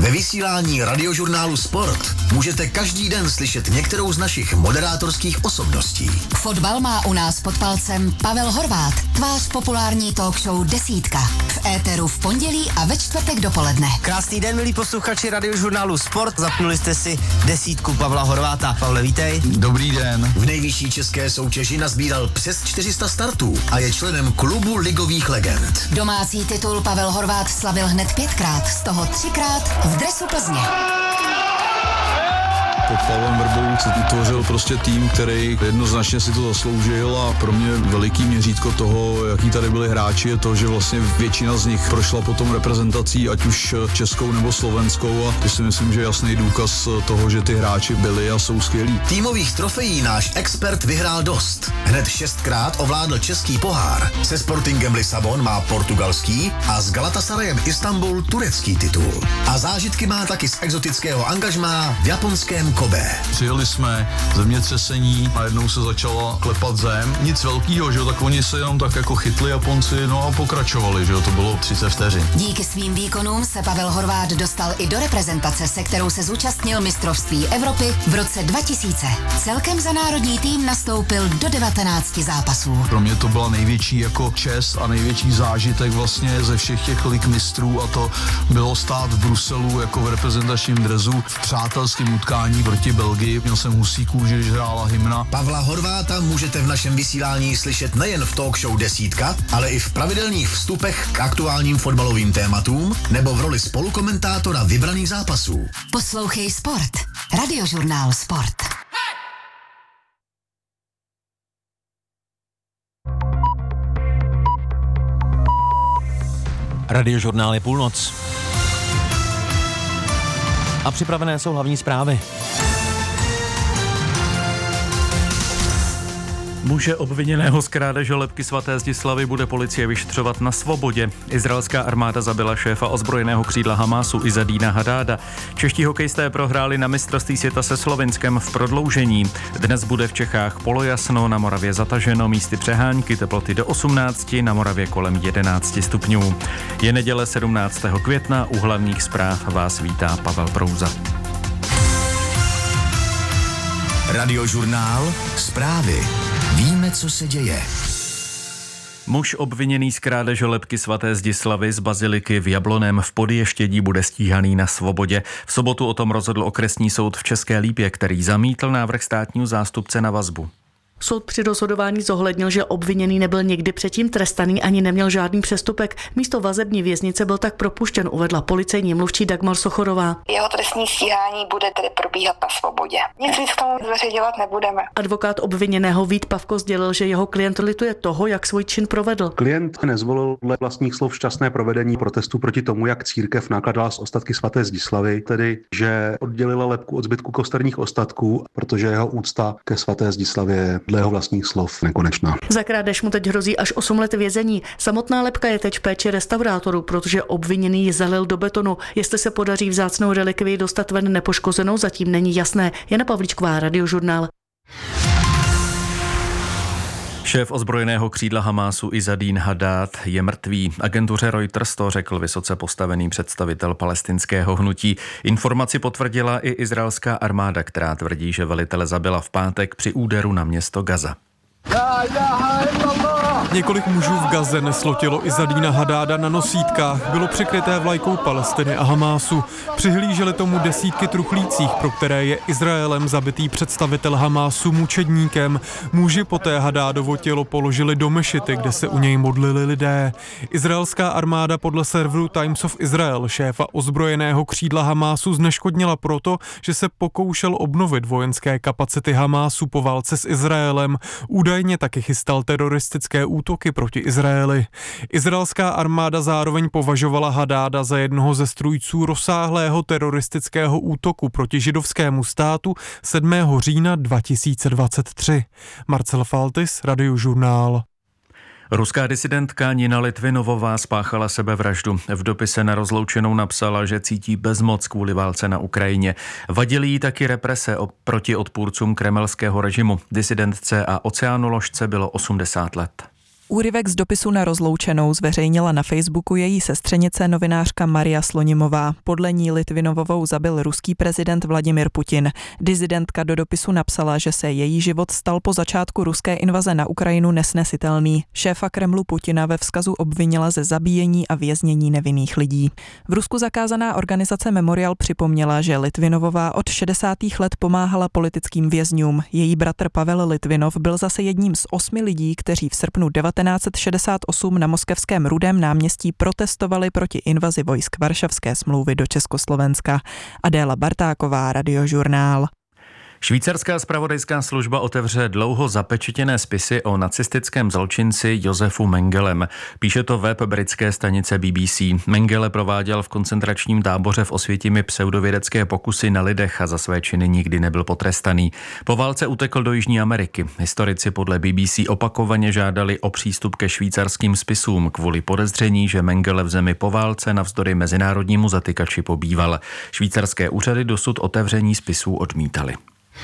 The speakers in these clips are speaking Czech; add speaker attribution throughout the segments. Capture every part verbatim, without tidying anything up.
Speaker 1: Ve vysílání radiožurnálu Sport můžete každý den slyšet některou z našich moderátorských osobností.
Speaker 2: Fotbal má u nás pod palcem Pavel Horváth, tvář populární talk show Desítka. V éteru v pondělí a ve čtvrtek dopoledne.
Speaker 3: Krásný den, milí posluchači radiožurnálu Sport. Zapnuli jste si Desítku Pavla Horváta. Pavle, vítej.
Speaker 4: Dobrý den.
Speaker 1: V nejvyšší české soutěži nazbíral přes čtyři sta startů a je členem klubu ligových legend.
Speaker 2: Domácí titul Pavel Horváth slavil hned pětkrát, z toho třikrát v dresu Plzně.
Speaker 4: Pod Pavlem Vrbou se utvořil prostě tým, který jednoznačně si to zasloužil a pro mě veliký měřítko toho, jaký tady byli hráči, je to, že vlastně většina z nich prošla potom reprezentací, ať už českou nebo slovenskou, a to si myslím, že je jasný důkaz toho, že ty hráči byli a jsou skvělí.
Speaker 1: Týmových trofejí náš expert vyhrál dost. Hned šestkrát ovládl český pohár. Se Sportingem Lisabon má portugalský a s Galatasarayem Istanbul turecký titul. A zážitky má taky z exotického angažmá v japonském Kobe.
Speaker 4: Přijeli jsme, zemětřesení, najednou se začala klepat zem. Nic velkýho, že jo, tak oni se jenom tak jako chytli Japonci, no a pokračovali, že jo, to bylo třicet vteřin.
Speaker 2: Díky svým výkonům se Pavel Horváth dostal i do reprezentace, se kterou se zúčastnil mistrovství Evropy v roce dva tisíce. Celkem za národní tým nastoupil do devatenácti zápasů.
Speaker 4: Pro mě to byla největší jako čest a největší zážitek vlastně ze všech těch lig mistrů, a to bylo stát v Bruselu jako v reprezentačním dresu v přátelském utkání proti Belgii. Měl jsem husí kůži, když hrála hymna.
Speaker 1: Pavla Horváta můžete v našem vysílání slyšet nejen v talk show Desítka, ale i v pravidelných vstupech k aktuálním fotbalovým tématům nebo v roli spolukomentátora vybraných zápasů.
Speaker 2: Poslouchej Sport. Radiožurnál Sport.
Speaker 5: Radiožurnál je půlnoc. A připravené jsou hlavní zprávy.
Speaker 6: Muže obviněného z krádeže lebky svaté Zdislavy bude policie vyšetřovat na svobodě. Izraelská armáda zabila šéfa ozbrojeného křídla Hamásu Izzadína Hadáda. Čeští hokejisté prohráli na mistrovství světa se Slovinskem v prodloužení. Dnes bude v Čechách polojasno, na Moravě zataženo, místy přehánky, teploty do osmnácti, na Moravě kolem jedenácti stupňů. Je neděle sedmnáctého května, u hlavních zpráv vás vítá Pavel Prouza.
Speaker 1: Radiožurnál Zprávy. Víme, co se děje.
Speaker 6: Muž obviněný z krádeže lebky svaté Zdislavy z baziliky v Jabloném v Podještědí bude stíhaný na svobodě. V sobotu o tom rozhodl okresní soud v České Lípě, který zamítl návrh státního zástupce na vazbu.
Speaker 7: Soud při rozhodování zohlednil, že obviněný nebyl nikdy předtím trestaný ani neměl žádný přestupek. Místo vazební věznice byl tak propuštěn, uvedla policejní mluvčí Dagmar Sochorová.
Speaker 8: Jeho trestní stíhání bude tedy probíhat na svobodě. Nic víc k tomu zveřejňovat nebudeme.
Speaker 7: Advokát obviněného Vít Pavko sdělil, že jeho klient lituje toho, jak svůj čin provedl.
Speaker 9: Klient nezvolil dle vlastních slov šťastné provedení protestu proti tomu, jak církev nakladala s ostatky svaté Zdislavy, tedy že oddělila lebku od zbytku kosterních ostatků, protože jeho úcta ke svaté Zdislavě je dle jeho vlastních slov nekonečná.
Speaker 7: Za krádež mu teď hrozí až osm let vězení. Samotná lebka je teď v péči restaurátorů, protože obviněný ji zalil do betonu. Jestli se podaří vzácnou relikvii dostat ven nepoškozenou, zatím není jasné. Jana Pavlíčková, Radiožurnál.
Speaker 6: Šéf ozbrojeného křídla Hamásu Izzadín Hadád je mrtvý. Agentuře Reuters to řekl vysoce postavený představitel palestinského hnutí. Informaci potvrdila i izraelská armáda, která tvrdí, že velitele zabila v pátek při úderu na město Gaza.
Speaker 10: Několik mužů v Gaze neslo tělo Izzadína Hadáda na nosítkách. Bylo přikryté vlajkou Palestiny a Hamásu. Přihlíželi tomu desítky truchlících, pro které je Izraelem zabitý představitel Hamásu mučedníkem. Muži poté Hadádovo tělo položili do mešity, kde se u něj modlili lidé. Izraelská armáda podle serveru Times of Israel šéfa ozbrojeného křídla Hamásu zneškodnila proto, že se pokoušel obnovit vojenské kapacity Hamásu po válce s Izraelem. Údajně taky chystal teroristické útoky proti Izraeli. Izraelská armáda zároveň považovala Hadáda za jednoho ze strůjců rozsáhlého teroristického útoku proti židovskému státu sedmého října dva tisíce dvacet tři. Marcel Faltis, Radiožurnál.
Speaker 6: Ruská disidentka Nina Litvinovová spáchala sebevraždu. V dopise na rozloučenou napsala, že cítí bezmoc kvůli válce na Ukrajině. Vadily jí taky represe proti odpůrcům kremelského režimu. Disidentce a oceánoložce bylo osmdesát let.
Speaker 11: Úryvek z dopisu na rozloučenou zveřejnila na Facebooku její sestřenice novinářka Maria Slonimová. Podle ní Litvinovovou zabil ruský prezident Vladimir Putin. Dizidentka do dopisu napsala, že se její život stal po začátku ruské invaze na Ukrajinu nesnesitelný. Šéfa Kremlu Putina ve vzkazu obvinila ze zabíjení a věznění nevinných lidí. V Rusku zakázaná organizace Memorial připomněla, že Litvinovová od šedesátých let pomáhala politickým vězňům. Její bratr Pavel Litvinov byl zase jedním z osmi lidí, kteří v srpnu devatenáct set šedesát osm na moskevském Rudém náměstí protestovali proti invazi vojsk Varšavské smlouvy do Československa. Adéla Bartáková, Radiožurnál.
Speaker 6: Švýcarská zpravodajská služba otevře dlouho zapečetěné spisy o nacistickém zločinci Josefu Mengelem. Píše to web britské stanice B B C. Mengele prováděl v koncentračním táboře v Osvětimi pseudovědecké pokusy na lidech a za své činy nikdy nebyl potrestaný. Po válce utekl do Jižní Ameriky. Historici podle B B C opakovaně žádali o přístup ke švýcarským spisům kvůli podezření, že Mengele v zemi po válce navzdory mezinárodnímu zatykači pobýval. Švýcarské úřady dosud otevření spisů odmítaly.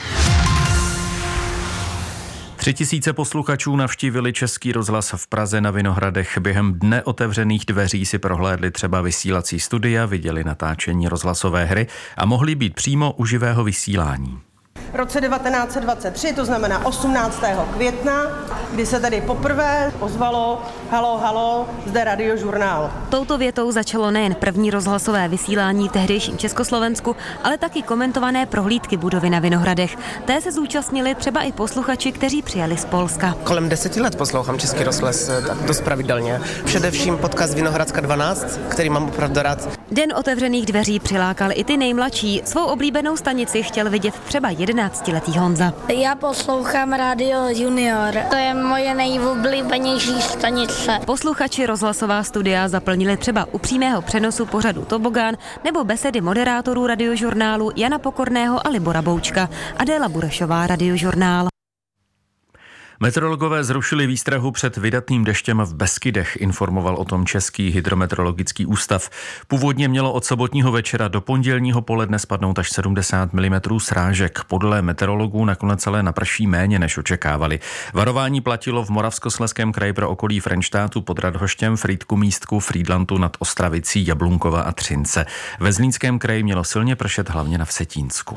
Speaker 6: Tři tisíce posluchačů navštívili Český rozhlas v Praze na Vinohradech. Během dne otevřených dveří si prohlédli třeba vysílací studia, viděli natáčení rozhlasové hry a mohli být přímo u živého vysílání.
Speaker 12: V roce devatenáct set dvacet tři, to znamená osmnáctého května, kdy se tady poprvé ozvalo halo, halo, zde Radiožurnál.
Speaker 13: Touto větou začalo nejen první rozhlasové vysílání v tehdejším Československu, ale taky komentované prohlídky budovy na Vinohradech. Té se zúčastnili třeba i posluchači, kteří přijeli z Polska.
Speaker 14: Kolem deseti let poslouchám Český rozhlas tak dost pravidelně. Především podcast Vinohradská dvanáct, který mám opravdu rád.
Speaker 13: Den otevřených dveří přilákal i ty nejmladší. Svou oblíbenou stanici chtěl vidět třeba jedenáctiletý Honza.
Speaker 15: Já poslouchám Radio Junior. To je moje nejoblíbenější stanice.
Speaker 13: Posluchači rozhlasová studia zaplnili třeba u přímého přenosu pořadu Tobogán nebo besedy moderátorů Radiožurnálu Jana Pokorného a Libora Boučka. Adéla Burešová, Radiožurnál.
Speaker 6: Meteorologové zrušili výstrahu před vydatným deštěm v Beskydech, informoval o tom Český hydrometeorologický ústav. Původně mělo od sobotního večera do pondělního poledne spadnout až sedmdesát milimetrů srážek. Podle meteorologů nakonec ale naprší méně, než očekávali. Varování platilo v Moravskoslezském kraji pro okolí Frenštátu pod Radhoštěm, Frýdku Místku, Frýdlantu nad Ostravicí, Jablunkova a Třince. Ve Zlínském kraji mělo silně pršet hlavně na Vsetínsku.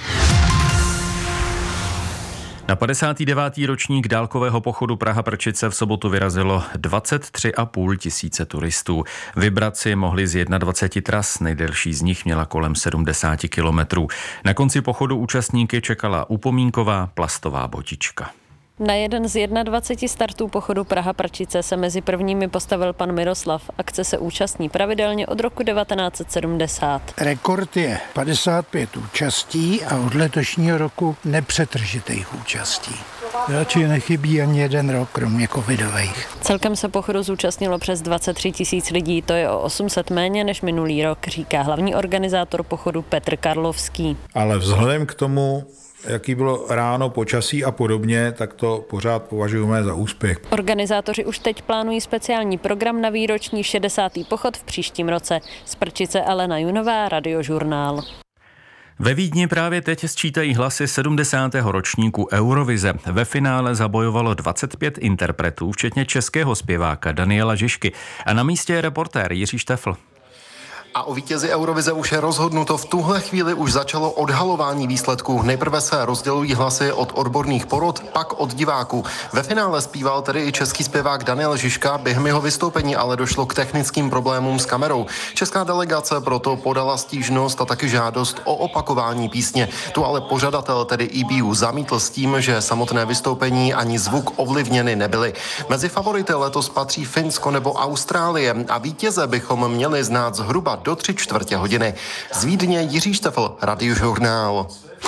Speaker 6: Na padesátý devátý ročník dálkového pochodu Praha-Prčice v sobotu vyrazilo dvacet tři a půl tisíce turistů. Vybrat si mohli z dvaceti jedna tras, nejdelší z nich měla kolem sedmdesát kilometrů. Na konci pochodu účastníky čekala upomínková plastová botička.
Speaker 16: Na jeden z dvaceti jedna startů pochodu Praha-Prčice se mezi prvními postavil pan Miroslav. Akce se účastní pravidelně od roku devatenáct set sedmdesát.
Speaker 17: Rekord je padesát pět účastí a od letošního roku nepřetržitých účastí. Radši nechybí ani jeden rok, kromě covidových.
Speaker 16: Celkem se pochodu zúčastnilo přes dvacet tři tisíc lidí, to je o osm set méně než minulý rok, říká hlavní organizátor pochodu Petr Karlovský.
Speaker 18: Ale vzhledem k tomu, jaký bylo ráno, počasí a podobně, tak to pořád považujeme za úspěch.
Speaker 16: Organizátoři už teď plánují speciální program na výroční šedesátý pochod v příštím roce. Z Prčice Alena Junová, Radiožurnál.
Speaker 6: Ve Vídni právě teď sčítají hlasy sedmdesátého ročníku Eurovize. Ve finále zabojovalo dvacet pět interpretů, včetně českého zpěváka Daniela Žižky. A na místě je reportér Jiří Štefl.
Speaker 19: A o vítězi Eurovize už je rozhodnuto. V tuhle chvíli už začalo odhalování výsledků. Nejprve se rozdělují hlasy od odborných porod, pak od diváků. Ve finále zpíval tedy i český zpěvák Daniel Žižka, během jeho vystoupení ale došlo k technickým problémům s kamerou. Česká delegace proto podala stížnost a taky žádost o opakování písně. Tu ale požadatel, tedy E B U, zamítl s tím, že samotné vystoupení ani zvuk ovlivněny nebyly. Mezi favority letos patří Finsko nebo Austrálie a vítěze bychom měli znát zhruba do tři čtvrtě hodiny. Z Vídně Jiří Štefl, Radiožurnál.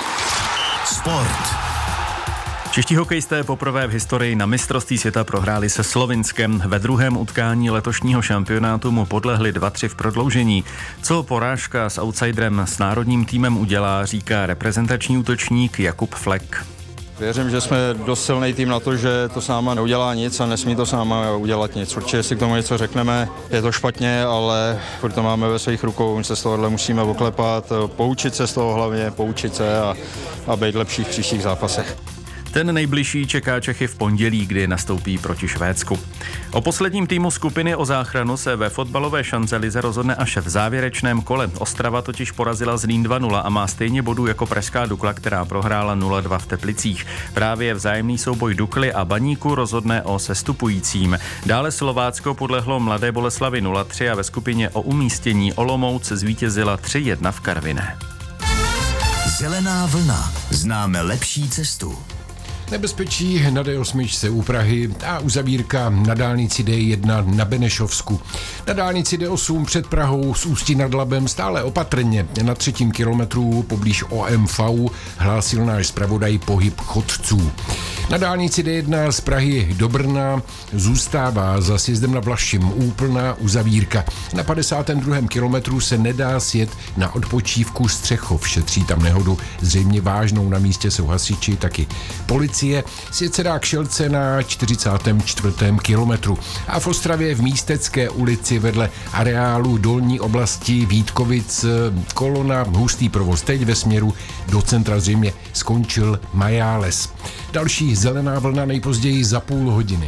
Speaker 1: Sport.
Speaker 6: Čeští hokejisté poprvé v historii na mistrovství světa prohráli se Slovinskem. Ve druhém utkání letošního šampionátu mu podlehli dva tři v prodloužení. Co porážka s outsiderem s národním týmem udělá, říká reprezentační útočník Jakub Flek.
Speaker 4: Věřím, že jsme dost silný tým na to, že to s náma neudělá nic a nesmí to s náma udělat nic. Určitě si k tomu něco řekneme, je to špatně, ale furt to máme ve svých rukou, my se z tohohle musíme oklepat, poučit se z toho hlavně, poučit se a, a být lepší v příštích zápasech.
Speaker 6: Ten nejbližší čeká Čechy v pondělí, kdy nastoupí proti Švédsku. O posledním týmu skupiny o záchranu se ve fotbalové šancelize rozhodne až v závěrečném kole. Ostrava totiž porazila Zlín dva nula a má stejně bodů jako pražská Dukla, která prohrála nula dva v Teplicích. Právě vzájemný souboj Dukly a Baníku rozhodne o sestupujícím. Dále Slovácko podlehlo Mladé Boleslavi nula tři a ve skupině o umístění Olomouc zvítězila tři jedna v Karviné.
Speaker 1: Zelená vlna. Známe lepší cestu.
Speaker 20: Nebezpečí na D osm u Prahy a uzavírka na dálnici D jedna na Benešovsku. Na dálnici D osm před Prahou s Ústí nad Labem stále opatrně na třetím kilometru poblíž O M V hlásil náš zpravodaj pohyb chodců. Na dálnici D jedna z Prahy do Brna zůstává za sjezdem na Vlašim úplná uzavírka. Na padesátém druhém kilometru se nedá sjet na odpočívku Střechov. Šetří tam nehodu zřejmě vážnou, na místě jsou hasiči, taky policie. Sjet se dá k Šelce na čtyřicátém čtvrtém kilometru. A v Ostravě v Místecké ulici vedle areálu dolní oblasti Vítkovic kolona, hustý provoz teď ve směru do centra zřejmě skončil Majáles. Další zelená vlna nejpozději za půl hodiny.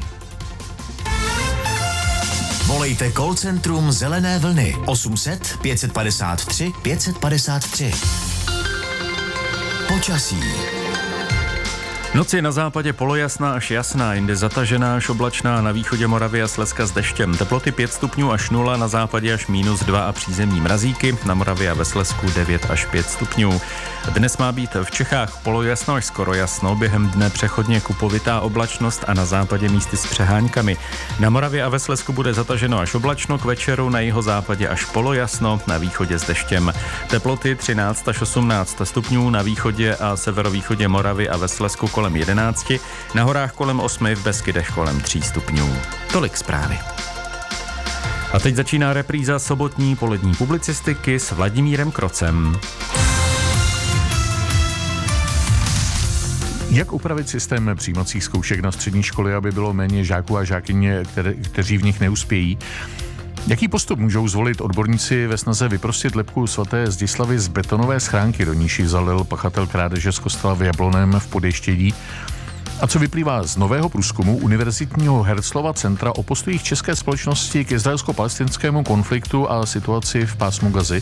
Speaker 1: Volejte call centrum Zelené vlny osm set pět padesát tři pět padesát tři. Počasí.
Speaker 6: Noc je na západě polojasná až jasná, jinde zatažená až oblačná, na východě Moravy a Slezska s deštěm. Teploty pět stupňů až nula, na západě až minus dva a přízemní mrazíky, na Moravě a ve Slezsku devět až pět stupňů. Dnes má být v Čechách polojasno až skoro jasno, během dne přechodně kupovitá oblačnost a na západě místy s přeháňkami. Na Moravě a ve Slezsku bude zataženo až oblačno, k večeru na jihozápadě až polojasno, na východě s deštěm. Teploty třináct až osmnáct stupňů, na východě a severovýchodě Moravy a ve Slezsku kolem jedenácti, na horách kolem osmi, v Beskydech kolem tří stupňů. Tolik zprávy. A teď začíná repríza sobotní polední publicistiky s Vladimírem Krocem.
Speaker 21: Jak upravit systém přijímacích zkoušek na střední školy, aby bylo méně žáků a žákyně, které, kteří v nich neuspějí? Jaký postup můžou zvolit odborníci ve snaze vyprostit lebku svaté Zdislavy z betonové schránky, do níž ji zalil pachatel krádeže z kostela v Jablonném v Podještědí? A co vyplývá z nového průzkumu Univerzitního Herzlova centra o postojích české společnosti k izraelsko-palestinskému konfliktu a situaci v pásmu Gazy?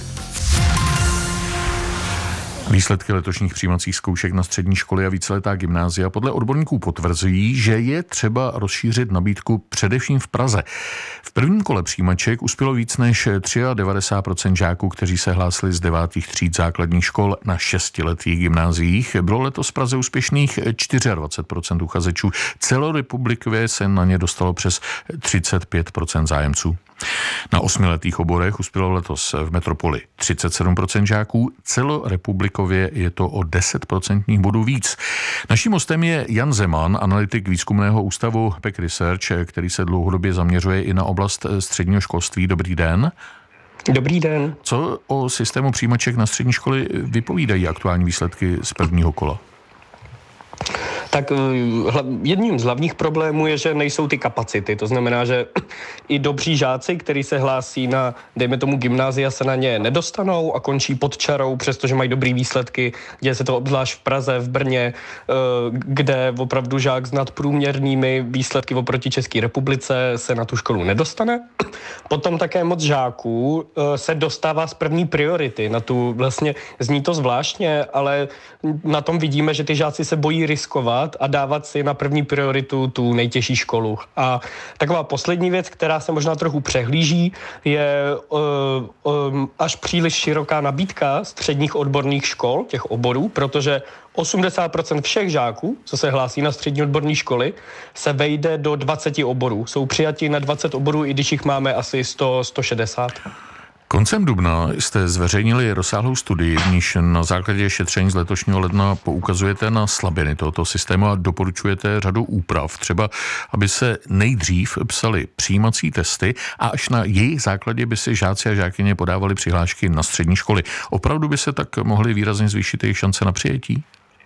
Speaker 21: Výsledky letošních přijímacích zkoušek na střední školy a víceletá gymnázia podle odborníků potvrzují, že je třeba rozšířit nabídku především v Praze. V prvním kole přijímaček uspělo víc než devadesát tři procent žáků, kteří se hlásili z devátých tříd základních škol na šestiletých gymnáziích. Bylo letos v Praze úspěšných dvacet čtyři procent uchazečů. Celorepublikově se na ně dostalo přes třicet pět procent zájemců. Na osmiletých oborech uspělo letos v metropoli třicet sedm procent žáků, celorepublikově je to o deset procentních bodů víc. Naším hostem je Jan Zeman, analytik výzkumného ústavu P E C Research, který se dlouhodobě zaměřuje i na oblast středního školství. Dobrý den.
Speaker 22: Dobrý den.
Speaker 21: Co o systému přijímaček na střední školy vypovídají aktuální výsledky z prvního kola?
Speaker 22: Tak jedním z hlavních problémů je, že nejsou ty kapacity. To znamená, že i dobří žáci, kteří se hlásí na, dejme tomu, gymnázia, se na ně nedostanou a končí pod čarou, přestože mají dobrý výsledky. Děje se to obzvlášť v Praze, v Brně, kde opravdu žák s nadprůměrnými výsledky oproti České republice se na tu školu nedostane. Potom také moc žáků se dostává z první priority. Na tu vlastně zní to zvláštně, ale na tom vidíme, že ty žáci se bojí riskovat a dávat si na první prioritu tu nejtěžší školu. A taková poslední věc, která se možná trochu přehlíží, je uh, um, až příliš široká nabídka středních odborných škol, těch oborů, protože osmdesát procent všech žáků, co se hlásí na střední odborné školy, se vejde do dvacet oborů. Jsou přijati na dvacet oborů, i když jich máme asi sto, sto šedesát.
Speaker 21: Koncem dubna jste zveřejnili rozsáhlou studii, v níž na základě šetření z letošního ledna poukazujete na slabiny tohoto systému a doporučujete řadu úprav, třeba aby se nejdřív psaly přijímací testy a až na jejich základě by si žáci a žákyně podávali přihlášky na střední školy. Opravdu by se tak mohly výrazně zvýšit jejich šance na přijetí?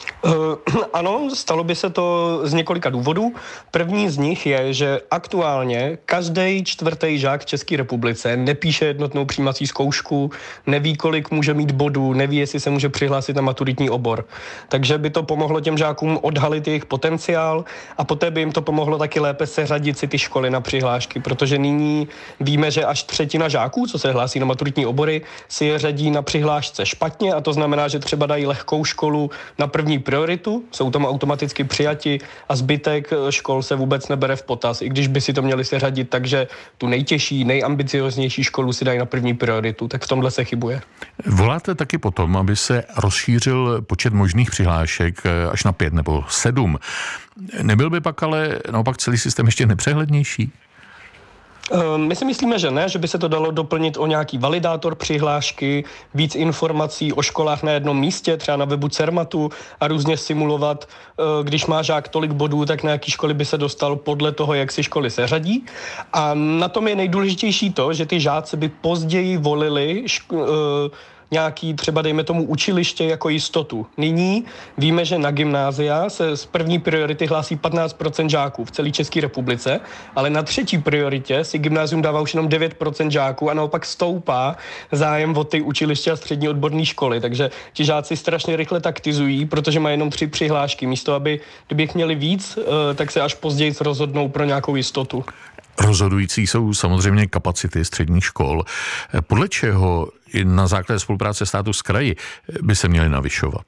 Speaker 22: Uh, ano, stalo by se to z několika důvodů. První z nich je, že aktuálně každý čtvrtý žák v České republice nepíše jednotnou přijímací zkoušku, neví, kolik může mít bodů, neví, jestli se může přihlásit na maturitní obor. Takže by to pomohlo těm žákům odhalit jejich potenciál a poté by jim to pomohlo taky lépe seřadit si ty školy na přihlášky, protože nyní víme, že až třetina žáků, co se hlásí na maturitní obory, si je řadí na přihlášce špatně a to znamená, že třeba dají lehkou školu na první prioritu, jsou tam automaticky přijati a zbytek škol se vůbec nebere v potaz, i když by si to měli seřadit, takže tu nejtěžší, nejambicioznější školu si dají na první prioritu, tak v tomhle se chybuje.
Speaker 21: Voláte taky potom, aby se rozšířil počet možných přihlášek až na pět nebo sedm. Nebyl by pak ale naopak celý systém ještě nepřehlednější?
Speaker 22: My si myslíme, že ne, že by se to dalo doplnit o nějaký validátor přihlášky, víc informací o školách na jednom místě, třeba na webu Cermatu a různě simulovat, když má žák tolik bodů, tak na jaký školy by se dostal podle toho, jak si školy seřadí. A na tom je nejdůležitější to, že ty žáci by později volili šk- nějaký třeba, dejme tomu, učiliště jako jistotu. Nyní víme, že na gymnázia se z první priority hlásí patnáct procent žáků v celé České republice, ale na třetí prioritě si gymnázium dává už jenom devět procent žáků a naopak stoupá zájem o ty učiliště a střední odborné školy. Takže ti žáci strašně rychle taktizují, protože mají jenom tři přihlášky. Místo, aby kdyby jich měli víc, tak se až později rozhodnou pro nějakou jistotu.
Speaker 21: Rozhodující jsou samozřejmě kapacity středních škol. Podle čeho i na základě spolupráce státu s kraji by se měly navyšovat?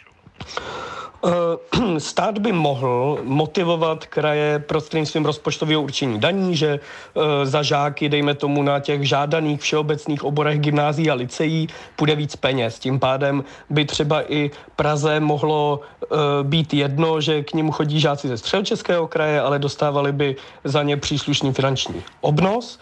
Speaker 22: Stát by mohl motivovat kraje prostřednictvím rozpočtového určení daní, že za žáky, dejme tomu, na těch žádaných všeobecných oborech gymnázií a lyceí půjde víc peněz. Tím pádem by třeba i Praze mohlo být jedno, že k nim chodí žáci ze Středočeského kraje, ale dostávali by za ně příslušný finanční obnos.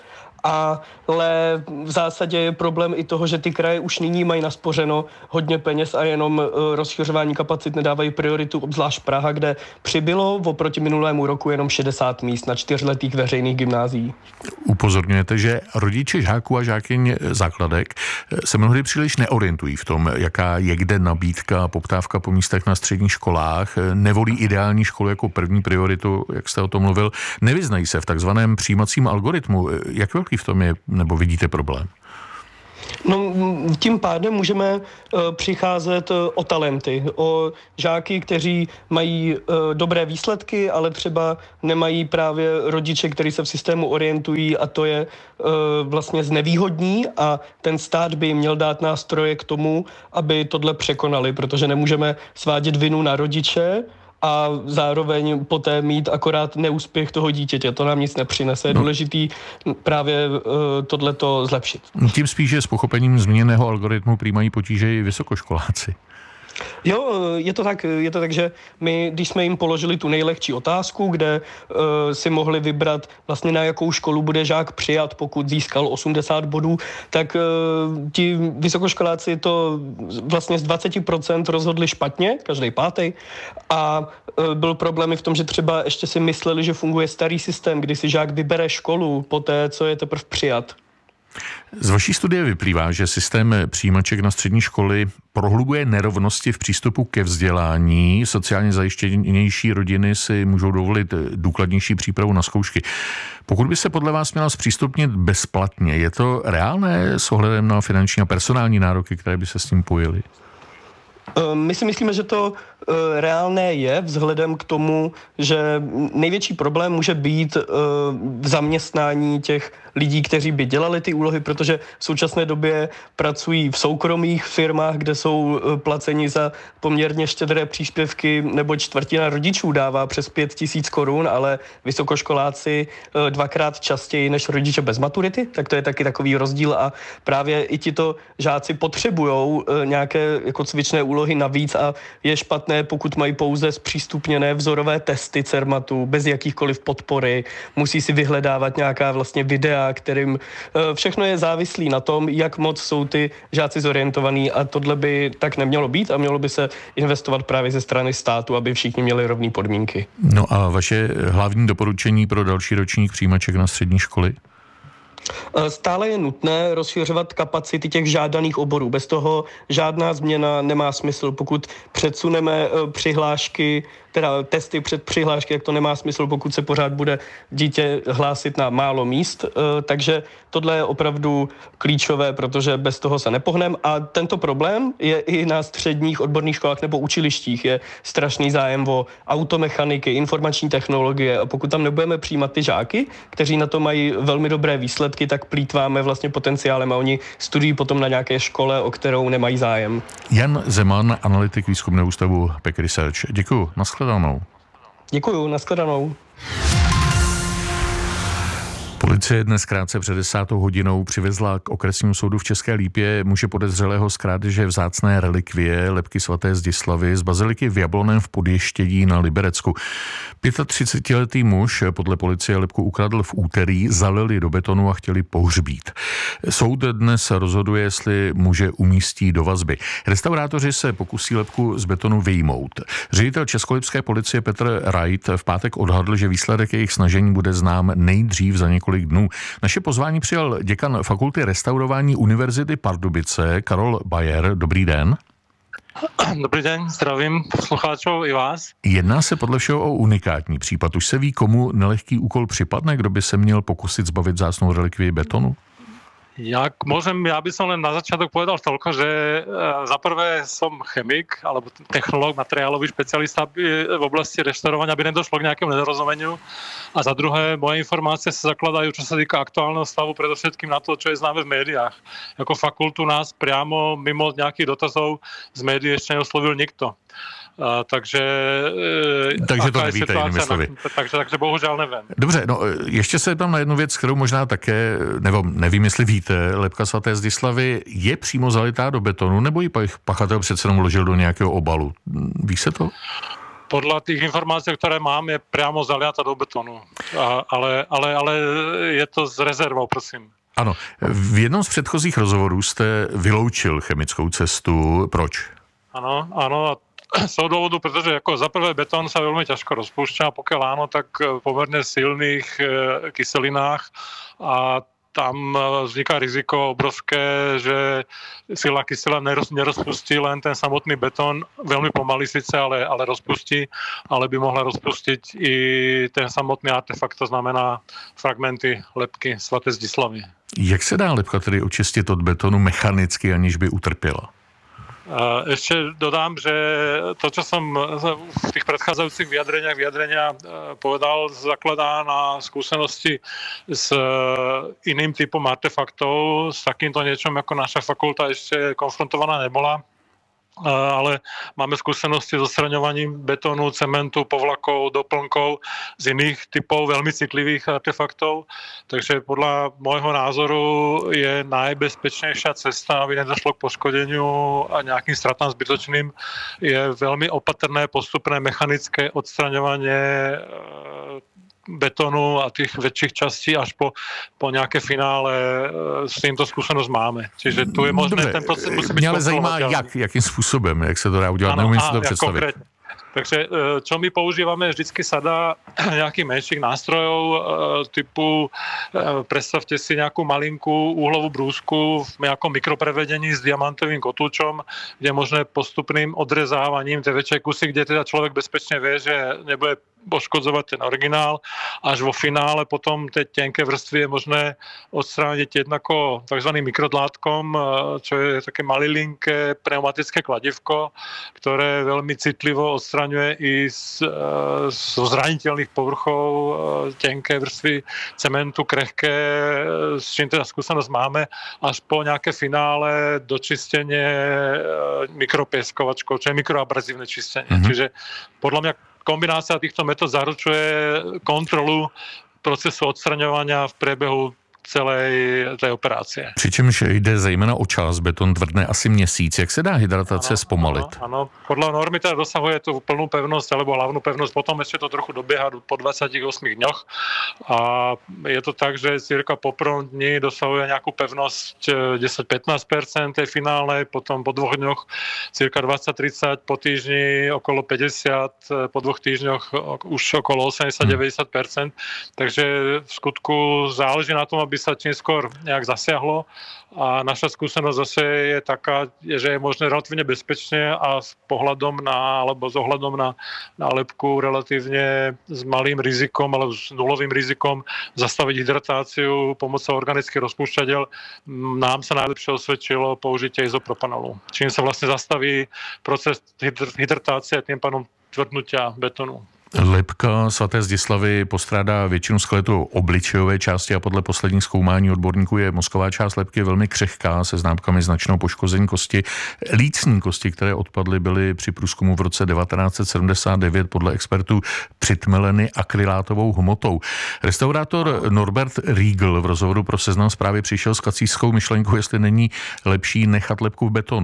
Speaker 22: Ale v zásadě je problém i toho, že ty kraje už nyní mají naspořeno hodně peněz a jenom rozšiřování kapacit nedávají prioritu, obzvlášť Praha, kde přibylo oproti minulému roku jenom šedesát míst na čtyřletých veřejných gymnázií.
Speaker 21: Upozorňujete, že rodiče žáků a žákyň základek se mnohdy příliš neorientují v tom, jaká je kde nabídka a poptávka po místech na středních školách, nevolí ideální školu jako první prioritu, jak jste o tom mluvil, nevyznají se v takzvaném přijímacím algoritmu. Jak velký v tom je, nebo vidíte problém?
Speaker 22: No, tím pádem můžeme uh, přicházet uh, o talenty, o žáky, kteří mají uh, dobré výsledky, ale třeba nemají právě rodiče, kteří se v systému orientují a to je uh, vlastně znevýhodní a ten stát by jim měl dát nástroje k tomu, aby tohle překonali, protože nemůžeme svádět vinu na rodiče a zároveň poté mít akorát neúspěch toho dítěte. To nám nic nepřinese. Je důležitý právě uh, tohleto zlepšit.
Speaker 21: Tím spíše s pochopením změněného algoritmu přijímají potíže i vysokoškoláci.
Speaker 22: Jo, je to tak, je to tak, že my, když jsme jim položili tu nejlehčí otázku, kde uh, si mohli vybrat vlastně na jakou školu bude žák přijat, pokud získal osmdesát bodů, tak uh, ti vysokoškoláci to vlastně z dvacet procent rozhodli špatně, každý pátý, a uh, byl problém i v tom, že třeba ještě si mysleli, že funguje starý systém, kdy si žák vybere školu po té, co je teprve přijat.
Speaker 21: Z vaší studie vyplývá, že systém přijímaček na střední školy prohlubuje nerovnosti v přístupu ke vzdělání. Sociálně zajištěnější rodiny si můžou dovolit důkladnější přípravu na zkoušky. Pokud by se podle vás měla zpřístupnit bezplatně, je to reálné s ohledem na finanční a personální nároky, které by se s tím pojily?
Speaker 22: My si myslíme, že to reálné je vzhledem k tomu, že největší problém může být v zaměstnání těch lidí, kteří by dělali ty úlohy, protože v současné době pracují v soukromých firmách, kde jsou placeni za poměrně štědré příspěvky, nebo čtvrtina rodičů dává přes pět tisíc korun, ale vysokoškoláci dvakrát častěji než rodiče bez maturity, tak to je taky takový rozdíl a právě i tito žáci potřebujou nějaké jako cvičné úlohy navíc a je špatné, pokud mají pouze zpřístupněné vzorové testy Cermatu bez jakýchkoliv podpory, musí si vyhledávat nějaká vlastně videa, kterým všechno je závislý na tom, jak moc jsou ty žáci zorientovaní a tohle by tak nemělo být a mělo by se investovat právě ze strany státu, aby všichni měli rovné podmínky.
Speaker 21: No a vaše hlavní doporučení pro další ročník přijímaček na střední školy?
Speaker 22: Stále je nutné rozšiřovat kapacity těch žádaných oborů. Bez toho žádná změna nemá smysl. Pokud předsuneme přihlášky, teda testy před přihlášky, jak to nemá smysl, pokud se pořád bude dítě hlásit na málo míst. Takže tohle je opravdu klíčové, protože bez toho se nepohneme. A tento problém je i na středních odborných školách nebo učilištích. Je strašný zájem o automechaniky, informační technologie. A pokud tam nebudeme přijímat ty žáky, kteří na to mají velmi dobré výsledky, tak plýtváme vlastně potenciálem a oni studují potom na nějaké škole, o kterou nemají zájem.
Speaker 21: Jan Zeman, analytik výzkumného ústavu P E C Research. Děkuju, nashledanou.
Speaker 22: Děkuju, nashledanou.
Speaker 21: Policie dnes krátce před desátou hodinou přivezla k okresnímu soudu v České Lípě muže podezřelého z krádeže vzácné relikvie lebky svaté Zdislavy z baziliky v Jablonném v Podještědí na Liberecku. třicetiletý muž podle policie lebku ukradl v úterý, zalili do betonu a chtěli pohřbít. Soud dnes rozhoduje, jestli muže umístí do vazby. Restaurátoři se pokusí lebku z betonu vyjmout. Ředitel českolipské policie Petr Wright v pátek odhadl, že výsledek jejich snažení bude znám nejdřív za několik dnů. Naše pozvání přijal děkan Fakulty restaurování Univerzity Pardubice Karol Bayer. Dobrý den.
Speaker 2: Dobrý den, zdravím posluchačů i vás.
Speaker 21: Jedná se podle všeho o unikátní případ. Už se ví, komu nelehký úkol připadne, kdo by se měl pokusit zbavit vzácnou relikvii betonu?
Speaker 2: Jak môžem, ja by som len na začiatok povedal toľko, že za prvé som chemik alebo technológ, materiálový špecialista v oblasti reštaurovania, aby nedošlo k nejakému nedorozumeniu. A za druhé, moje informácie sa zakladajú, čo sa týka aktuálneho stavu, predovšetkým na to, čo je známe v médiách. Jako fakultu nás priamo mimo nejakých dotazov z médií ešte neoslovil nikto. A, takže
Speaker 21: takže to nevíte, jinými slovy.
Speaker 2: Takže, takže bohužel nevím.
Speaker 21: Dobře, no ještě se tam na jednu věc, kterou možná také, nebo nevím, jestli víte, lebka svaté Zdislavy je přímo zalitá do betonu, nebo ji pachatel přece jenom vložil do nějakého obalu? Ví se to?
Speaker 2: Podľa tých informácií, ktoré mám, je priamo zaliata do betonu. A, ale, ale, ale je to s rezervou, prosím.
Speaker 21: Ano, v jednom z předchozích rozhovorů jste vyloučil chemickou cestu. Proč?
Speaker 2: Ano, ano, z toho dôvodu, pretože ako za prvé betón sa veľmi ťažko rozpúšťa, pokiaľ áno, tak v pomerne silných e, kyselinách a tam vzniká riziko obrovské, že sila kysela neroz, nerozpustí len ten samotný betón, veľmi pomaly síce, ale, ale rozpustí, ale by mohla rozpustiť i ten samotný artefakt, to znamená fragmenty lebky svaté Zdislavy.
Speaker 21: Jak se dá lebka tedy očistit od betonu mechanicky, aniž by utrpěla?
Speaker 2: Ešte dodám, že to, čo som v tých predchádzajúcich vyjadreniach vyjadrenia povedal, zakladá na skúsenosti s iným typom artefaktov. S takýmto niečom ako naša fakulta ešte konfrontovaná nebola. Ale máme skúsenosti so odstraňovaním betónu, cementu, povlakov, doplnkov z iných typov veľmi citlivých artefaktov. Takže podľa môjho názoru je najbezpečnejšia cesta, aby nedošlo k poškodeniu a nejakým stratám zbytočným, je veľmi opatrné, postupné mechanické odstraňovanie betonu a tých väčších častí až po, po nejaké finále s týmto skúsenosť máme. Čiže tu je možné,
Speaker 21: Dobře,
Speaker 2: ten proces musí byť...
Speaker 21: Mě ale zajímá, jak, jakým způsobem, jak se to dá udělat, neumím si to představit.
Speaker 2: Konkrétne. Takže čo my používame, vždycky sa dá nejakých menších nástrojov typu, predstavte si nejakú malinkú úhlovú brúsku v nejakom mikroprevedení s diamantovým kotúčom, kde je možné postupným odrezávaním tie väčšie kusy, kde teda človek bezpečne vie, že nebude poškodzovať ten originál. Až vo finále potom tie tenké vrstvy je možné odstrániť jednako tzv. Mikrodlátkom, čo je také malilinké pneumatické kladivko, ktoré veľmi citlivo odstraňuje i z, zo zraniteľných povrchov tenké vrstvy cementu, krehké, s čím teda skúsenosť máme, až po nejaké finále dočistenie mikropieskovačkou, čo je mikroabrazívne čistenie. Mm-hmm. Čiže podľa mňa kombinácia týchto metód zaručuje kontrolu procesu odstraňovania v priebehu celej té operace.
Speaker 21: Přičemž jde zejména o čas, beton tvrdne asi měsíc. Jak se dá hydratace
Speaker 2: ano,
Speaker 21: zpomalit?
Speaker 2: Ano, ano, podľa normy teda dosahuje tu plnú pevnosť alebo hlavnú pevnosť, potom ešte to trochu dobieha po dvadsiatich ôsmich dňoch a je to tak, že cirka po prvom dni dosahuje nejakú pevnosť desať až pätnásť percent tej finálnej, potom po dvoch dňoch cirka dvadsať až tridsať, po týždni okolo päťdesiat, po dvoch týždňoch už okolo osemdesiat až deväťdesiat percent, takže v skutku záleží na tom, aby by sa čím skôr nejak zasiahlo. A naša skúsenosť zase je taká, že je možné relatívne bezpečne a s pohľadom na, alebo s ohľadom na nálepku relatívne s malým rizikom, alebo s nulovým rizikom zastaviť hydratáciu pomocou organických rozpúšťadiel. Nám sa najlepšie osvedčilo použitie izopropanolu, čím sa vlastne zastaví proces hydratácie a tým pádom tvrdnutia betonu.
Speaker 21: Lepka svaté Zdislavy postrádá většinu skeletu obličejové části a podle posledních zkoumání odborníků je mozková část lepky velmi křehká se známkami značného poškození kosti. Lícní kosti, které odpadly, byly při průzkumu v roce devatenáct set sedmdesát devět podle expertů přitmeleny akrylátovou hmotou. Restaurátor Norbert Riegel v rozhovoru pro Seznam Zprávy přišel s kacířskou myšlenkou, jestli není lepší nechat lepku v betonu.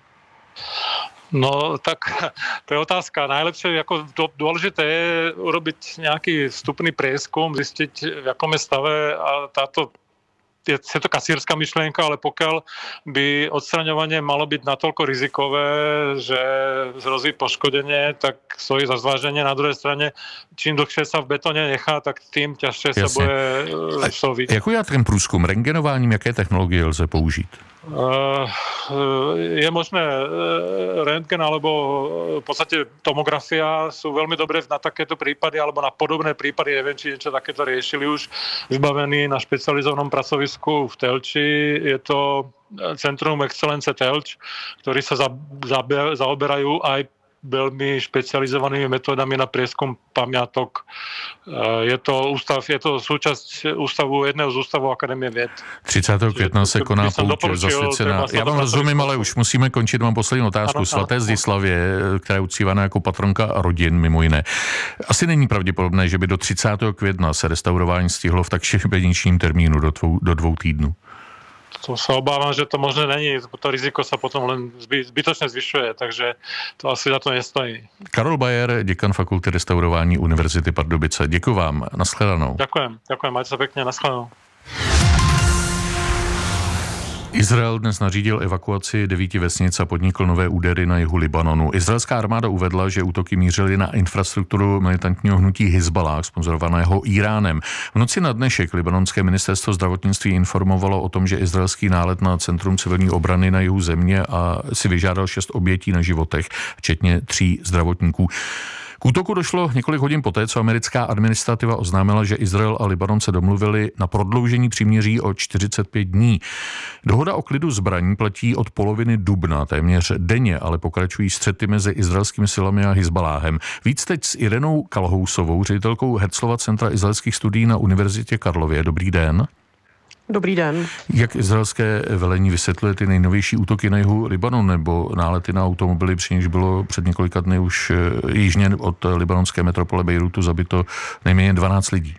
Speaker 2: No tak to je otázka. Najlepšie, ako dôležité je urobiť nejaký vstupný prieskum, zistiť, v jakom je stave a táto je, je to kasírska myšlienka, ale pokiaľ by odstraňovanie malo byť natoľko rizikové, že hrozí poškodenie, tak stojí za zváženie. Na druhej strane, čím dlhšie sa v betóne nechá, tak tým ťažšie sa bude soviť.
Speaker 21: Jak udělat ten průzkum? Rentgenováním, jaké technologie lze použít?
Speaker 2: Je možné rentgen alebo v podstate tomografia sú veľmi dobré na takéto prípady alebo na podobné prípady, neviem, či niečo takéto riešili už, vybavení na špecializovanom pracovisku v Telči. Je to Centrum Excelence Telč, ktorí sa zaoberajú aj veľmi špecializovanými metódami na prieskum pamiatok. Je to ústav, je to súčasť ústavu, jedného z ústavů Akademie věd.
Speaker 21: třicátého května se koná pouť zasvěcená. Já vám rozumím, ale už musíme končit. Mám poslední otázku. Ano, Svaté Zdislavě, která je uctívaná jako patronka rodin, mimo jiné. Asi není pravděpodobné, že by do třicátého května se restaurování stihlo v tak šibeničním termínu do dvou, do dvou týdnů.
Speaker 2: To sa obávam, že to možné není. To riziko sa potom len zby, zbytočne zvyšuje, takže to asi za to nestojí.
Speaker 21: Karol Bayer, děkan Fakulty restaurování Univerzity Pardubice. Děkuji vám. Naschledanou.
Speaker 2: Ďakujem. Ďakujem. Majte sa pekne. Naschledanou.
Speaker 21: Izrael dnes nařídil evakuaci devíti vesnic a podnikl nové údery na jihu Libanonu. Izraelská armáda uvedla, že útoky mířily na infrastrukturu militantního hnutí Hizballah, sponzorovaného Iránem. V noci na dnešek libanonské ministerstvo zdravotnictví informovalo o tom, že izraelský nálet na Centrum civilní obrany na jihu země a si vyžádal šest obětí na životech, včetně tří zdravotníků. K útoku došlo několik hodin poté, co americká administrativa oznámila, že Izrael a Libanon se domluvili na prodloužení příměří o čtyřicet pět dní. Dohoda o klidu zbraní platí od poloviny dubna, téměř denně, ale pokračují střety mezi izraelskými silami a Hizbaláhem. Víc teď s Irenou Kalhousovou, ředitelkou Herzlova centra izraelských studií na Univerzitě Karlově. Dobrý den.
Speaker 3: Dobrý den.
Speaker 21: Jak izraelské velení vysvětluje ty nejnovější útoky na jihu Libanonu nebo nálety na automobily, při nichž bylo před několika dny už jižně od libanonské metropole Bejrutu zabito nejméně dvanáct lidí?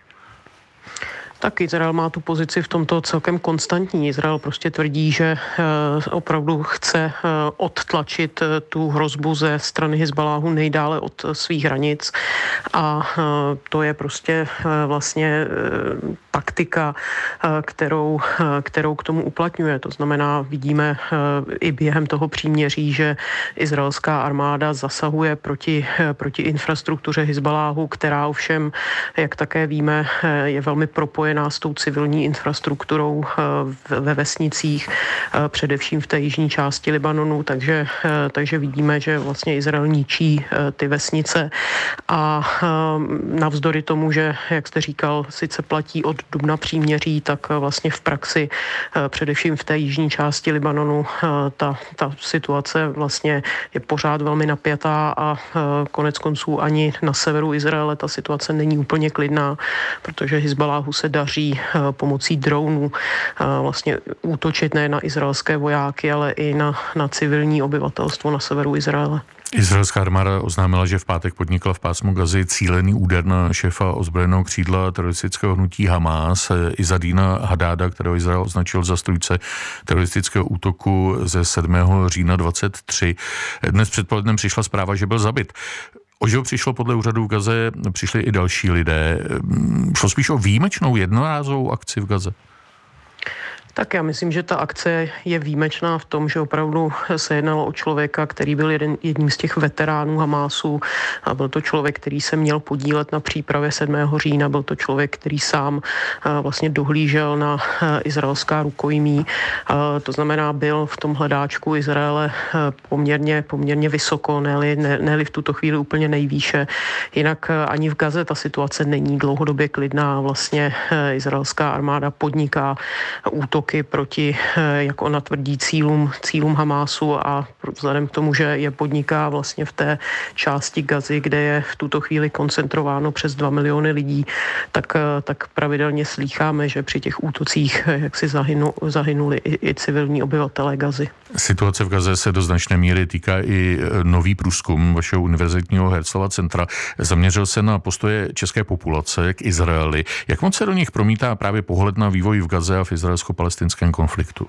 Speaker 3: Tak Izrael má tu pozici v tomto celkem konstantní. Izrael prostě tvrdí, že opravdu chce odtlačit tu hrozbu ze strany Hizbaláhu nejdále od svých hranic a to je prostě vlastně taktika, kterou, kterou k tomu uplatňuje. To znamená, vidíme i během toho příměří, že izraelská armáda zasahuje proti, proti infrastruktuře Hizbaláhu, která ovšem, jak také víme, je velmi propojená s tou civilní infrastrukturou ve vesnicích, především v té jižní části Libanonu, takže, takže vidíme, že vlastně Izrael ničí ty vesnice a navzdory tomu, že, jak jste říkal, sice platí od dubna příměří, tak vlastně v praxi, především v té jižní části Libanonu, ta, ta situace vlastně je pořád velmi napjatá a konec konců ani na severu Izraele ta situace není úplně klidná, protože Hizbaláhu se daří pomocí dronů vlastně útočit ne na izraelské vojáky, ale i na, na civilní obyvatelstvo na severu Izraele.
Speaker 21: Izraelská armáda oznámila, že v pátek podnikla v pásmu Gazy cílený úder na šéfa ozbrojeného křídla teroristického hnutí Hamás, Izzadína Hadáda, kterého Izrael označil za strůjce teroristického útoku ze sedmého října dvacet tři. Dnes předpolednem přišla zpráva, že byl zabit. O že přišlo podle úřadu v Gaze, přišli i další lidé. Šlo spíš o výjimečnou jednorázovou akci v Gaze?
Speaker 3: Tak já myslím, že ta akce je výjimečná v tom, že opravdu se jednalo o člověka, který byl jeden, jedním z těch veteránů Hamásu a byl to člověk, který se měl podílet na přípravě sedmého října, byl to člověk, který sám vlastně dohlížel na izraelská rukojmí, to znamená byl v tom hledáčku Izraele poměrně, poměrně vysoko, ne-li, ne-li v tuto chvíli úplně nejvýše. Jinak ani v Gaze ta situace není dlouhodobě klidná, vlastně izraelská armáda podniká útoky proti, jak ona tvrdí, cílům, cílům Hamásu a vzhledem k tomu, že je podniká vlastně v té části Gazy, kde je v tuto chvíli koncentrováno přes dva miliony lidí, tak, tak pravidelně slýcháme, že při těch útocích jak si zahynu, zahynuli i, i civilní obyvatelé Gazy.
Speaker 21: Situace v Gaze se do značné míry týká i nový průzkum vašeho univerzitního Herzlova centra. Zaměřil se na postoje české populace k Izraeli. Jak moc se do nich promítá právě pohled na vývoj v Gaze a v izraelsko-palestinském konfliktu?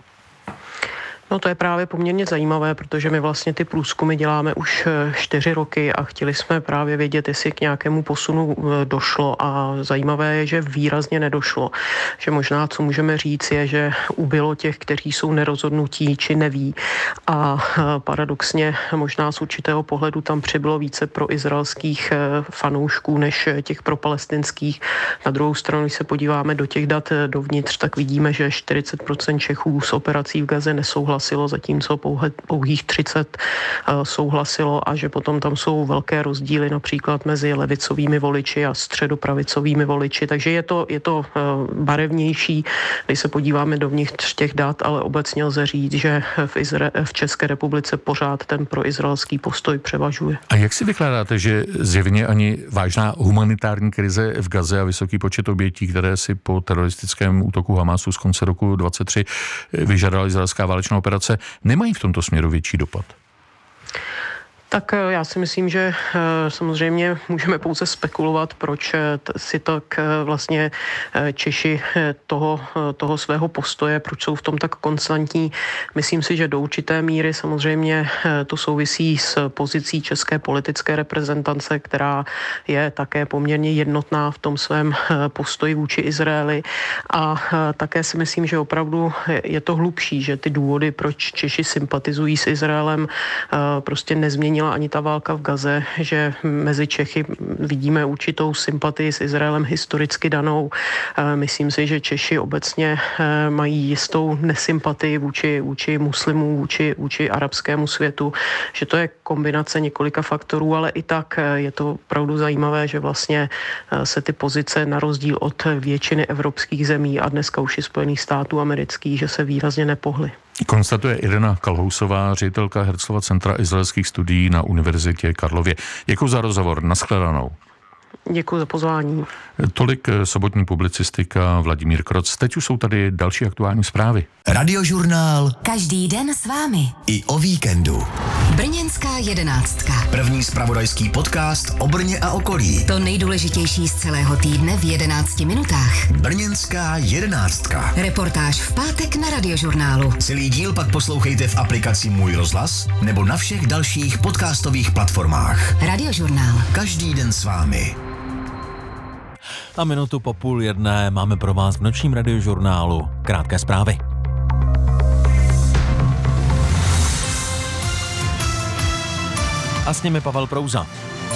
Speaker 3: No to je právě poměrně zajímavé, protože my vlastně ty průzkumy děláme už čtyři roky a chtěli jsme právě vědět, jestli k nějakému posunu došlo a zajímavé je, že výrazně nedošlo. Že možná, co můžeme říct, je, že ubylo těch, kteří jsou nerozhodnutí či neví a paradoxně možná z určitého pohledu tam přibylo více pro izraelských fanoušků než těch pro palestinských. Na druhou stranu, když se podíváme do těch dat dovnitř, tak vidíme, že čtyřicet procent Čechů s operací v Gaze nesouhlasí, zatímco pouhé, pouhých třicet souhlasilo a že potom tam jsou velké rozdíly například mezi levicovými voliči a středopravicovými voliči, takže je to, je to barevnější, když se podíváme dovnitř těch dat, ale obecně lze říct, že v, Izra- v České republice pořád ten proizraelský postoj převažuje. A jak si vykládáte, že zjevně ani vážná humanitární krize v Gaze a vysoký počet obětí, které si po teroristickém útoku Hamásu z konce roku dvacet tři vyžadala izraelská válečná operace, nemají v tomto směru větší dopad? Tak já si myslím, že samozřejmě můžeme pouze spekulovat, proč si tak vlastně Češi toho, toho svého postoje, proč jsou v tom tak konstantní. Myslím si, že do určité míry samozřejmě to souvisí s pozicí české politické reprezentace, která je také poměrně jednotná v tom svém postoji vůči Izraeli. A také si myslím, že opravdu je to hlubší, že ty důvody, proč Češi sympatizují s Izraelem, prostě nezměnila ani ta válka v Gaze, že mezi Čechy vidíme určitou sympatii s Izraelem historicky danou. Myslím si, že Češi obecně mají jistou nesympatii vůči, vůči muslimům, vůči, vůči arabskému světu, že to je kombinace několika faktorů, ale i tak je to opravdu zajímavé, že vlastně se ty pozice na rozdíl od většiny evropských zemí a dneska už i Spojených států amerických, že se výrazně nepohly. Konstatuje Irena Kalhousová, ředitelka Herzlova centra izraelských studií na Univerzitě Karlově. Děkuji za rozhovor. Nashledanou. Děkuji za pozvání. Tolik sobotní publicistika, Vladimír Kroc. Teď už jsou tady další aktuální zprávy.
Speaker 1: Radiožurnál.
Speaker 5: Každý den s vámi.
Speaker 1: I o víkendu.
Speaker 5: Brněnská jedenáctka.
Speaker 1: První zpravodajský podcast o Brně a okolí.
Speaker 5: To nejdůležitější z celého týdne v jedenácti minutách.
Speaker 1: Brněnská jedenáctka.
Speaker 5: Reportáž v pátek na Radiožurnálu.
Speaker 1: Celý díl pak poslouchejte v aplikaci Můj rozhlas nebo na všech dalších podcastových platformách.
Speaker 5: Radiožurnál.
Speaker 1: Každý den s vámi.
Speaker 8: A minutu po půl jedné máme pro vás v nočním Radiožurnálu krátké zprávy. A s nimi Pavel Prouza.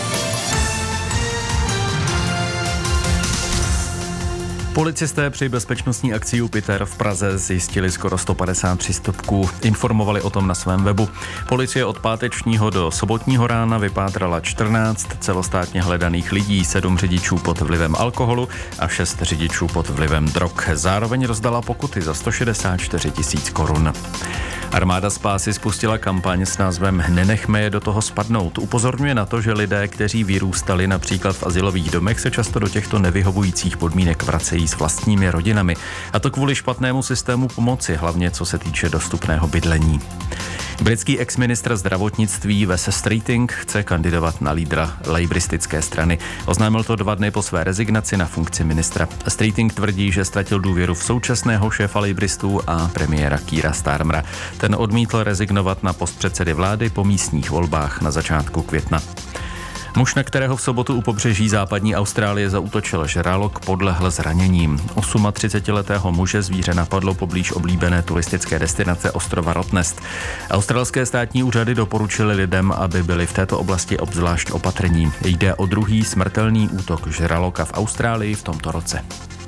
Speaker 6: Policisté při bezpečnostní akci Jupiter v Praze zjistili skoro sto padesát přístupků. Informovali o tom na svém webu. Policie od pátečního do sobotního rána vypátrala čtrnáct celostátně hledaných lidí, sedm řidičů pod vlivem alkoholu a šest řidičů pod vlivem drog. Zároveň rozdala pokuty za sto šedesát čtyři tisíc korun. Armáda spásy spustila kampaň s názvem Nenechme je do toho spadnout. Upozorňuje na to, že lidé, kteří vyrůstali například v azylových domech, se často do těchto nevyhovujících podmínek vracejí s vlastními rodinami. A to kvůli špatnému systému pomoci, hlavně co se týče dostupného bydlení. Britský exministr zdravotnictví Wes Streeting chce kandidovat na lídra lejbristické strany. Oznámil to dva dny po své rezignaci na funkci ministra. Streeting tvrdí, že ztratil důvěru v současného šéfa lejbristů a premiéra Keira Starmera. Ten odmítl rezignovat na post předsedy vlády po místních volbách na začátku května. Muž, na kterého v sobotu u pobřeží západní Austrálie zaútočil žralok, podlehl zraněním. třicetiosmiletého muže zvíře napadlo poblíž oblíbené turistické destinace ostrova Rottnest. Australské státní úřady doporučily lidem, aby byli v této oblasti obzvlášť opatrní. Jde o druhý smrtelný útok žraloka v Austrálii v tomto roce.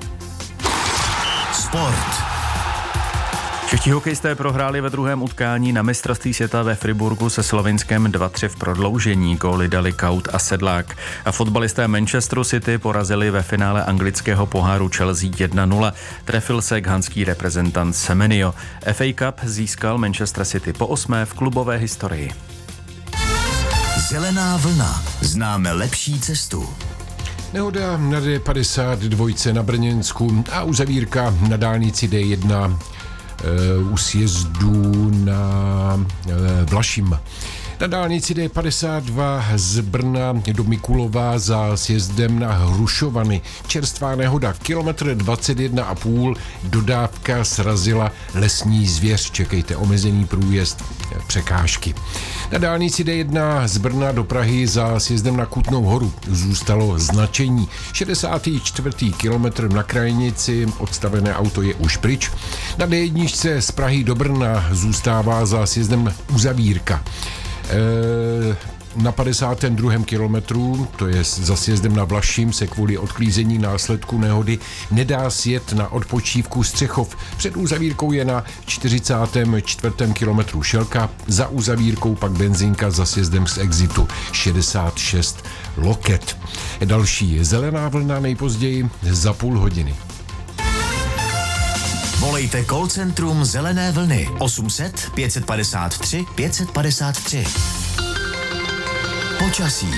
Speaker 1: Sport.
Speaker 6: Čeští hokejisté prohráli ve druhém utkání na mistrovství světa ve Friburgu se Slovinskem dva tři v prodloužení. Góly dali Kaut a Sedlák. A fotbalisté Manchesteru City porazili ve finále anglického poháru Chelsea jedna nula. Trefil se ghanský reprezentant Semenyo. F A Cup získal Manchester City po osmé v klubové historii.
Speaker 1: Zelená vlna. Známe lepší cestu.
Speaker 20: Nehoda na D padesát dva na Brněnsku a uzavírka na dálnici D jedna u sjezdu na Vlašim. Na dálnici D padesát dva z Brna do Mikulova za sjezdem na Hrušovany. Čerstvá nehoda, kilometr dvacet jedna a půl, dodávka srazila lesní zvěř. Čekejte, omezený průjezd, překážky. Na dálnici D jedna z Brna do Prahy za sjezdem na Kutnou Horu zůstalo značení. šedesátý čtvrtý kilometr na krajnici, odstavené auto je už pryč. Na D jedna z Prahy do Brna zůstává za sjezdem uzavírka. Na padesátém druhém kilometru, to je za sjezdem na Vlašim, se kvůli odklízení následku nehody nedá sjet na odpočívku Střechov. Před uzavírkou je na čtyřicátém čtvrtém kilometru Šelka, za uzavírkou pak benzinka za sjezdem z exitu šedesát šest Loket. Další zelená vlna nejpozději za půl hodiny.
Speaker 1: Volejte call centrum Zelené vlny osm set pět padesát tři pět padesát tři. Počasí.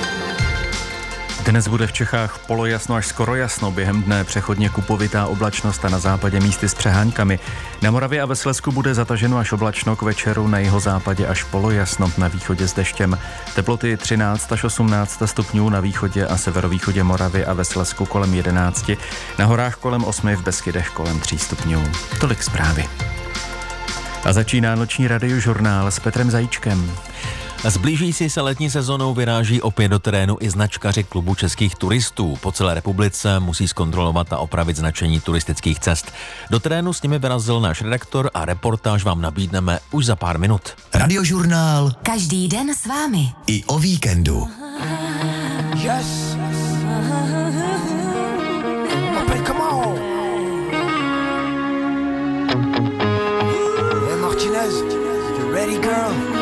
Speaker 6: Dnes bude v Čechách polojasno až skoro jasno, během dne přechodně kupovitá oblačnost a na západě místy s přeháňkami. Na Moravě a ve Slezsku bude zataženo až oblačno, k večeru na jihozápadě až polojasno, na východě s deštěm. Teploty třináct až osmnáct stupňů na východě a severovýchodě Moravy a ve Slezsku kolem jedenáct, na horách kolem osmi, v Beskydech kolem tří stupňů. Tolik zprávy. A začíná noční radiožurnál s Petrem Zajíčkem.
Speaker 8: S blížící se letní sezónou vyráží opět do terénu i značkaři klubu českých turistů. Po celé republice musí zkontrolovat a opravit značení turistických cest. Do terénu s nimi vyrazil náš redaktor a reportáž vám nabídneme už za pár minut.
Speaker 1: Radiožurnál.
Speaker 5: Každý den s vámi.
Speaker 1: I o víkendu.
Speaker 7: Yes. Come on. Hey Martinez, you ready girl?